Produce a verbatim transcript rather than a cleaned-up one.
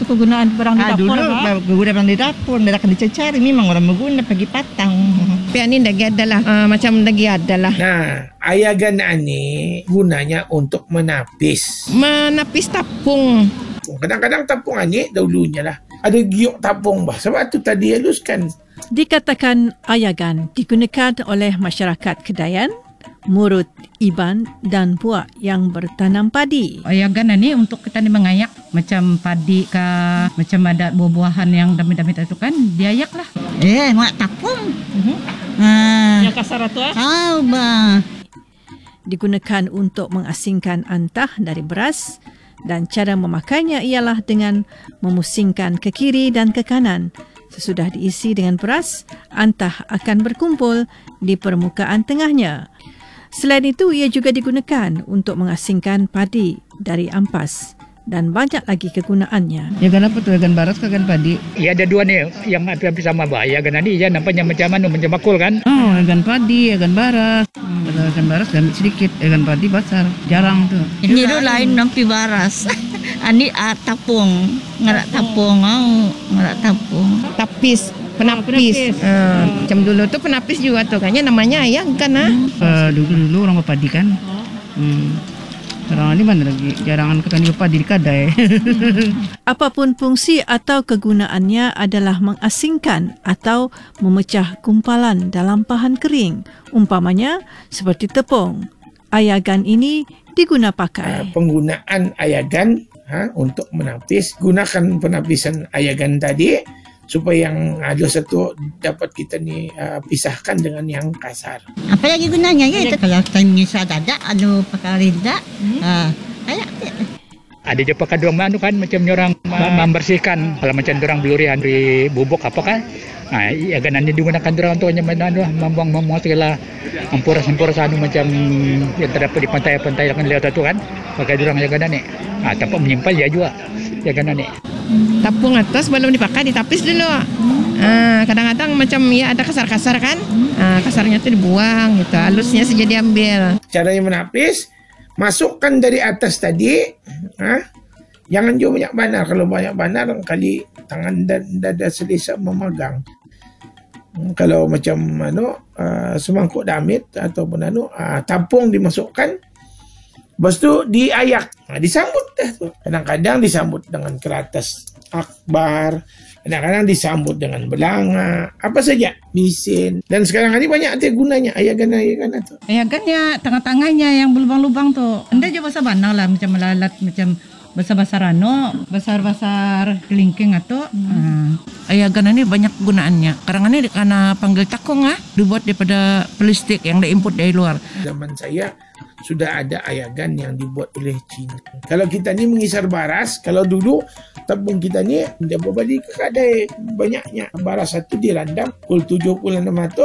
Kegunaan barang di Ah, dapur, dulu Pak? guna barang di dapur, tidak akan dicari. Memang orang mengguna pergi patang. Tapi ini lagi adalah uh, macam lagi adalah Nah, ayagan ini gunanya untuk menapis. menapis tapung. Kadang-kadang tapung ini dahulunya lah ada giok tapung bah. Sebab tu tadi haluskan. Dikatakan ayagan digunakan oleh masyarakat Kedayan, Murut, Iban dan Puak yang bertanam padi. Ayagan ni untuk kita ni mengayak macam padi ke, macam ada buah-buahan yang dami-dami itu kan diayak lah. Eh, mak tapung. Mhm. Ah, Yang kasar tu ah. tahu bah. Digunakan untuk mengasingkan antah dari beras dan cara memakainya ialah dengan memusingkan ke kiri dan ke kanan. Sesudah diisi dengan beras, antah akan berkumpul di permukaan tengahnya. Selain itu, ia juga digunakan untuk mengasingkan padi dari ampas dan banyak lagi kegunaannya. Ayagan apa tu? Ayagan baras ke ayagan padi? Ya ada dua ni yang hampir sama bah. Ya kan ni ya nampaknya macam mana macam bakul kan. Oh, ayagan padi, ayagan baras. Hmm. Kalau ayagan baras ambil sedikit, ayagan padi besar. Jarang tu. Ini tu lain nampi baras. Ani ah, tapung, ngarak tapung, oh, ngarak tapung. Tapis, penapis. penapis. Uh, macam dulu tu penapis juga tu kan. Namanya ayang kan ah. Uh, dulu-dulu orang berpadi kan. Hmm. Sekarang ni mana lagi? Jarangan ketani berpadi di kedai. Apapun fungsi atau kegunaannya adalah mengasingkan atau memecah gumpalan dalam bahan kering. Umpamanya seperti tepung. Ayagan ini diguna Uh, pakai. penggunaan ayagan ha, untuk menapis. Gunakan penapisan ayagan tadi supaya yang halus itu dapat kita ni uh, pisahkan dengan yang kasar. Apa lagi gunanya ya itu? Kalau kita menyisat dadak, anu pakai rindak. Ah, kayak Ada je pakai dua anu kan macam orang membersihkan kalau macam orang belurian di bubuk apa kan. Nah, ya kan ini digunakan orang untuk mana anu membuang-membuang segala ampuras-ampuras anu macam yang terdapat di pantai-pantai yang lewat tu kan. Pakai orang ya kan ni. Ah, tanpa menyimpan ya juga. Ya kan ni. Tapung atas belum dipakai ditapis dulu. Ah, kadang-kadang macam ya ada kasar-kasar kan. Ah, kasarnya tu dibuang gitu. Halusnya saja diambil. Caranya menapis, masukkan dari atas tadi, ha? Jangan juga banyak banar. Kalau banyak banar, kali tangan dan dada selesa memegang. Hmm, Kalau macam anu, uh, semangkuk damit ataupun anu, uh, tampung dimasukkan, lepas tu diayak, ha, disambut dah tu. Kadang-kadang disambut dengan keratas akbar, kadang-kadang disambut dengan belanga, apa saja, misin. Dan sekarang ini banyak arti gunanya ayagan-ayagan itu. Ayagannya tengah-tengahnya yang berlubang-lubang tu. Anda je basah banang lah macam melalat macam besar-besar ano, besar-besar kelingking atau. Hmm. Ayagan ini banyak gunaannya. Kadang ini karena panggil takung ah, dibuat daripada plastik yang diimport dari luar. Zaman saya sudah ada ayagan yang dibuat oleh Cina. Kalau kita ni mengisar baras, kalau dulu tabung kita ni dia berbalik ke kedai banyaknya. Baras satu dirandam pukul tujuh puluh enam atau